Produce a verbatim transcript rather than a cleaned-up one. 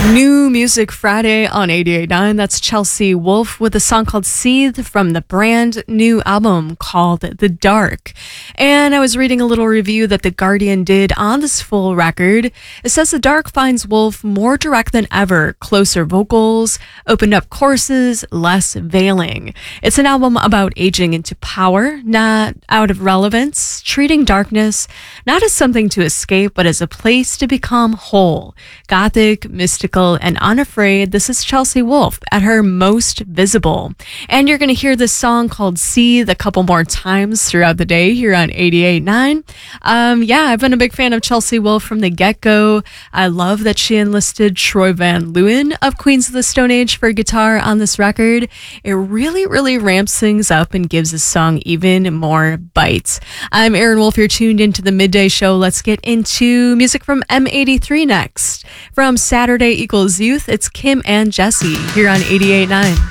New Music Friday on eighty-eight point nine. That's Chelsea Wolfe with a song called Seethe from the brand new album called The Dark. And I was reading a little review that The Guardian did on this full record. It says The Dark finds Wolfe more direct than ever, closer vocals, opened up choruses, less veiling. It's an album about aging into power, not out of relevance, treating darkness not as something to escape, but as a place to become whole. Gothic, mystical, and unafraid. This is Chelsea Wolfe at her most visible. And you're going to hear this song called Seethe a couple more times throughout the day here on eighty-eight point nine. Um, yeah, I've been a big fan of Chelsea Wolfe from the get-go. I love that she enlisted Troy Van Leeuwen of Queens of the Stone Age for guitar on this record. It really, really ramps things up and gives this song even more bites. I'm Erin Wolfe. You're tuned into the Midday Show. Let's get into music from M eighty-three next. From Saturday Equals Youth, it's Kim and Jesse here on eighty-eight point nine.